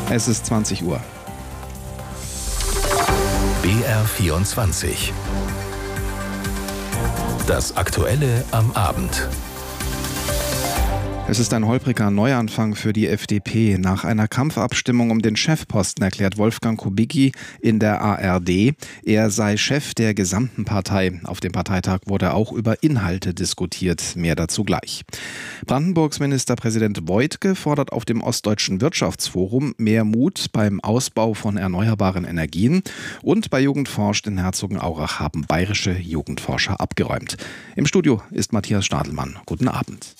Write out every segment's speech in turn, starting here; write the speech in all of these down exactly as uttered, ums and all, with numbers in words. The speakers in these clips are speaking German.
Es ist zwanzig Uhr. B R vierundzwanzig. Das Aktuelle am Abend. Es ist ein holpriger Neuanfang für die F D P. Nach einer Kampfabstimmung um den Chefposten erklärt Wolfgang Kubicki in der A R D, er sei Chef der gesamten Partei. Auf dem Parteitag wurde auch über Inhalte diskutiert. Mehr dazu gleich. Brandenburgs Ministerpräsident Woidke fordert auf dem Ostdeutschen Wirtschaftsforum mehr Mut beim Ausbau von erneuerbaren Energien. Und bei Jugend forscht in Herzogenaurach haben bayerische Jugendforscher abgeräumt. Im Studio ist Matthias Stadelmann. Guten Abend.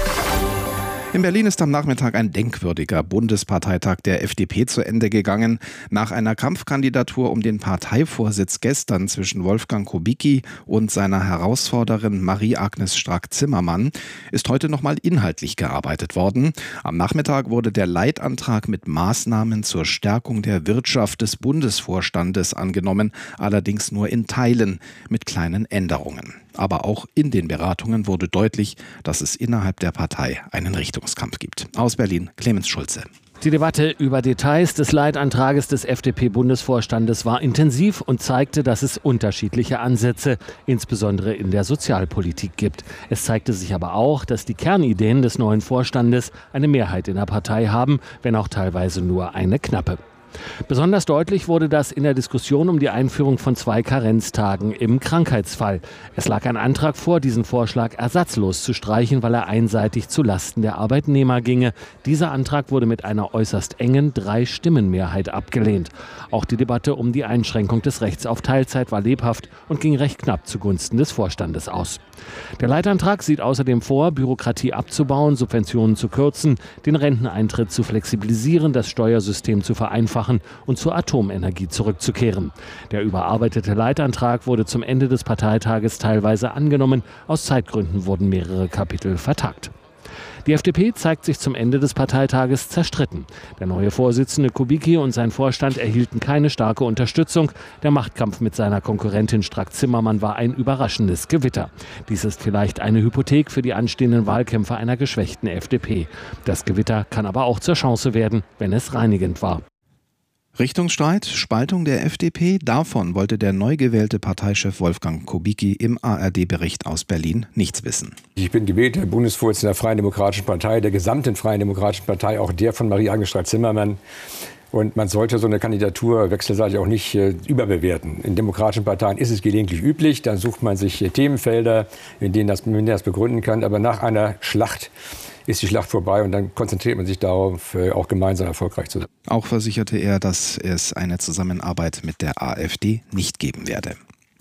In Berlin ist am Nachmittag ein denkwürdiger Bundesparteitag der F D P zu Ende gegangen. Nach einer Kampfkandidatur um den Parteivorsitz gestern zwischen Wolfgang Kubicki und seiner Herausforderin Marie-Agnes Strack-Zimmermann ist heute nochmal inhaltlich gearbeitet worden. Am Nachmittag wurde der Leitantrag mit Maßnahmen zur Stärkung der Wirtschaft des Bundesvorstandes angenommen, allerdings nur in Teilen mit kleinen Änderungen. Aber auch in den Beratungen wurde deutlich, dass es innerhalb der Partei einen Richtungskampf gibt. Aus Berlin, Clemens Schulze. Die Debatte über Details des Leitantrages des F D P-Bundesvorstandes war intensiv und zeigte, dass es unterschiedliche Ansätze, insbesondere in der Sozialpolitik, gibt. Es zeigte sich aber auch, dass die Kernideen des neuen Vorstandes eine Mehrheit in der Partei haben, wenn auch teilweise nur eine knappe. Besonders deutlich wurde das in der Diskussion um die Einführung von zwei Karenztagen im Krankheitsfall. Es lag ein Antrag vor, diesen Vorschlag ersatzlos zu streichen, weil er einseitig zu Lasten der Arbeitnehmer ginge. Dieser Antrag wurde mit einer äußerst engen Drei-Stimmen-Mehrheit abgelehnt. Auch die Debatte um die Einschränkung des Rechts auf Teilzeit war lebhaft und ging recht knapp zugunsten des Vorstandes aus. Der Leitantrag sieht außerdem vor, Bürokratie abzubauen, Subventionen zu kürzen, den Renteneintritt zu flexibilisieren, das Steuersystem zu vereinfachen und zur Atomenergie zurückzukehren. Der überarbeitete Leitantrag wurde zum Ende des Parteitages teilweise angenommen. Aus Zeitgründen wurden mehrere Kapitel vertagt. Die F D P zeigt sich zum Ende des Parteitages zerstritten. Der neue Vorsitzende Kubicki und sein Vorstand erhielten keine starke Unterstützung. Der Machtkampf mit seiner Konkurrentin Strack-Zimmermann war ein überraschendes Gewitter. Dies ist vielleicht eine Hypothek für die anstehenden Wahlkämpfe einer geschwächten F D P. Das Gewitter kann aber auch zur Chance werden, wenn es reinigend war. Richtungsstreit, Spaltung der F D P, davon wollte der neu gewählte Parteichef Wolfgang Kubicki im A R D-Bericht aus Berlin nichts wissen. Ich bin gewählter Bundesvorsitzender der Freien Demokratischen Partei, der gesamten Freien Demokratischen Partei, auch der von Marie-Agnes Strack-Zimmermann. Und man sollte so eine Kandidatur wechselseitig auch nicht äh, überbewerten. In demokratischen Parteien ist es gelegentlich üblich, dann sucht man sich äh, Themenfelder, in denen das, man das begründen kann. Aber nach einer Schlacht ist die Schlacht vorbei und dann konzentriert man sich darauf, äh, auch gemeinsam erfolgreich zu sein. Auch versicherte er, dass es eine Zusammenarbeit mit der AfD nicht geben werde.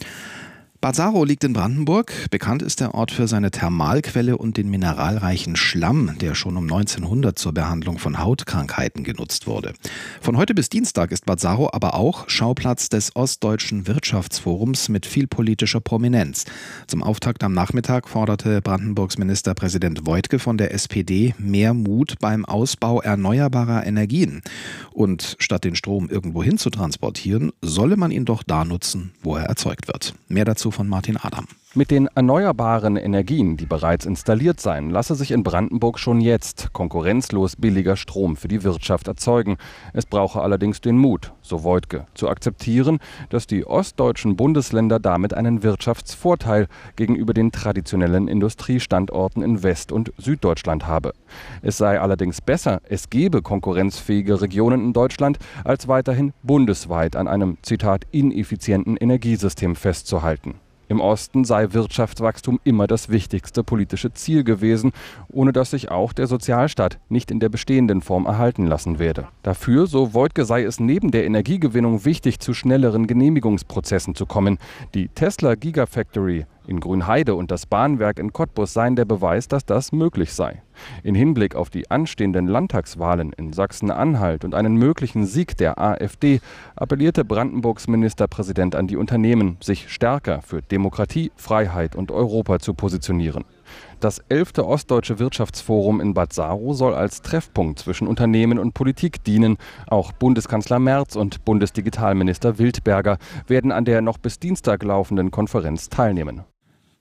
Bad Saro liegt in Brandenburg. Bekannt ist der Ort für seine Thermalquelle und den mineralreichen Schlamm, der schon um neunzehnhundert zur Behandlung von Hautkrankheiten genutzt wurde. Von heute bis Dienstag ist Bad Saro aber auch Schauplatz des Ostdeutschen Wirtschaftsforums mit viel politischer Prominenz. Zum Auftakt am Nachmittag forderte Brandenburgs Ministerpräsident Woidke von der S P D mehr Mut beim Ausbau erneuerbarer Energien. Und statt den Strom irgendwohin zu transportieren, solle man ihn doch da nutzen, wo er erzeugt wird. Mehr dazu von Martin Adam. Mit den erneuerbaren Energien, die bereits installiert seien, lasse sich in Brandenburg schon jetzt konkurrenzlos billiger Strom für die Wirtschaft erzeugen. Es brauche allerdings den Mut, so Woidke, zu akzeptieren, dass die ostdeutschen Bundesländer damit einen Wirtschaftsvorteil gegenüber den traditionellen Industriestandorten in West- und Süddeutschland habe. Es sei allerdings besser, es gebe konkurrenzfähige Regionen in Deutschland, als weiterhin bundesweit an einem, Zitat, ineffizienten Energiesystem festzuhalten. Im Osten sei Wirtschaftswachstum immer das wichtigste politische Ziel gewesen, ohne dass sich auch der Sozialstaat nicht in der bestehenden Form erhalten lassen werde. Dafür, so Woidke, sei es neben der Energiegewinnung wichtig, zu schnelleren Genehmigungsprozessen zu kommen. Die Tesla Gigafactory in Grünheide und das Bahnwerk in Cottbus seien der Beweis, dass das möglich sei. In Hinblick auf die anstehenden Landtagswahlen in Sachsen-Anhalt und einen möglichen Sieg der AfD appellierte Brandenburgs Ministerpräsident an die Unternehmen, sich stärker für Demokratie, Freiheit und Europa zu positionieren. Das elfte Ostdeutsche Wirtschaftsforum in Bad Saro soll als Treffpunkt zwischen Unternehmen und Politik dienen. Auch Bundeskanzler Merz und Bundesdigitalminister Wildberger werden an der noch bis Dienstag laufenden Konferenz teilnehmen.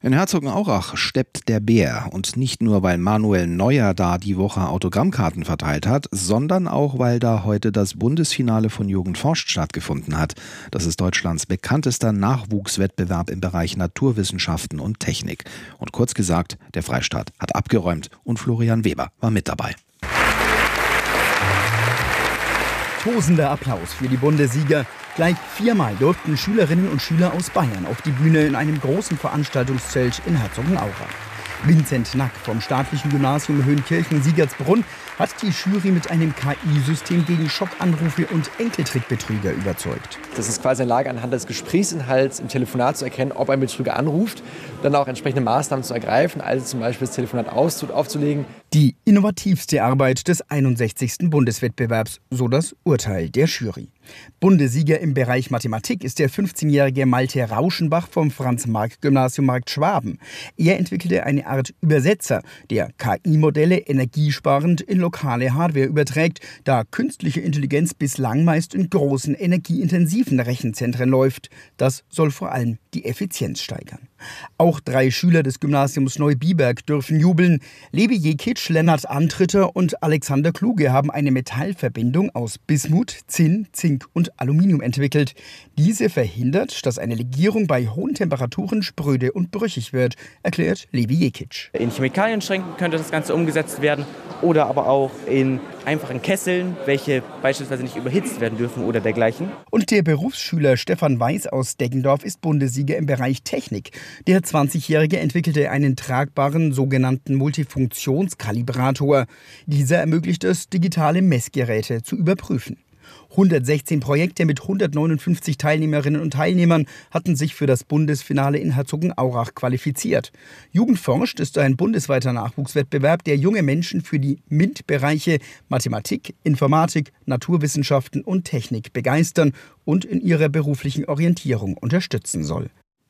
In Herzogenaurach steppt der Bär. Und nicht nur, weil Manuel Neuer da die Woche Autogrammkarten verteilt hat, sondern auch, weil da heute das Bundesfinale von Jugend forscht stattgefunden hat. Das ist Deutschlands bekanntester Nachwuchswettbewerb im Bereich Naturwissenschaften und Technik. Und kurz gesagt, der Freistaat hat abgeräumt und Florian Weber war mit dabei. Tosender Applaus für die Bundessieger. Gleich viermal durften Schülerinnen und Schüler aus Bayern auf die Bühne in einem großen Veranstaltungszelt in Herzogenaurach. Vincent Nack vom staatlichen Gymnasium Höhenkirchen-Siegertsbrunn hat die Jury mit einem K I-System gegen Schockanrufe und Enkeltrickbetrüger überzeugt. Das ist quasi eine Lage, anhand des Gesprächsinhalts im Telefonat zu erkennen, ob ein Betrüger anruft, dann auch entsprechende Maßnahmen zu ergreifen, also zum Beispiel das Telefonat aufzulegen. Die innovativste Arbeit des einundsechzigsten Bundeswettbewerbs, so das Urteil der Jury. Bundessieger im Bereich Mathematik ist der fünfzehnjährige Malte Rauschenbach vom Franz-Marc-Gymnasium Marktschwaben. Er entwickelte eine Art Übersetzer, der K I-Modelle energiesparend in lokale Hardware überträgt, da künstliche Intelligenz bislang meist in großen, energieintensiven Rechenzentren läuft. Das soll vor allem die Effizienz steigern. Auch drei Schüler des Gymnasiums Neubiberg dürfen jubeln. Levi Jekic, Lennart Antritter und Alexander Kluge haben eine Metallverbindung aus Bismut, Zinn, Zink und Aluminium entwickelt. Diese verhindert, dass eine Legierung bei hohen Temperaturen spröde und brüchig wird, erklärt Levi Jekic. In Chemikalienschränken könnte das Ganze umgesetzt werden oder aber auch in einfachen Kesseln, welche beispielsweise nicht überhitzt werden dürfen oder dergleichen. Und der Berufsschüler Stefan Weiß aus Deggendorf ist Bundessieger im Bereich Technik. Der zwanzigjährige entwickelte einen tragbaren sogenannten Multifunktionskalibrator. Dieser ermöglicht es, digitale Messgeräte zu überprüfen. hundertsechzehn Projekte mit hundertneunundfünfzig Teilnehmerinnen und Teilnehmern hatten sich für das Bundesfinale in Herzogenaurach qualifiziert. Jugend forscht ist ein bundesweiter Nachwuchswettbewerb, der junge Menschen für die MINT-Bereiche Mathematik, Informatik, Naturwissenschaften und Technik begeistern und in ihrer beruflichen Orientierung unterstützen soll.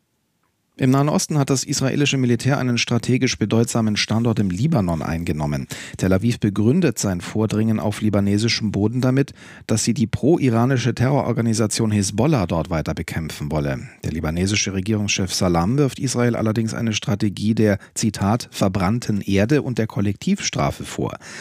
Im Nahen Osten hat das israelische Militär einen strategisch bedeutsamen Standort im Libanon eingenommen. Tel Aviv begründet sein Vordringen auf libanesischem Boden damit, dass sie die pro-iranische Terrororganisation Hisbollah dort weiter bekämpfen wolle. Der libanesische Regierungschef Salam wirft Israel allerdings eine Strategie der, Zitat, verbrannten Erde und der Kollektivstrafe vor.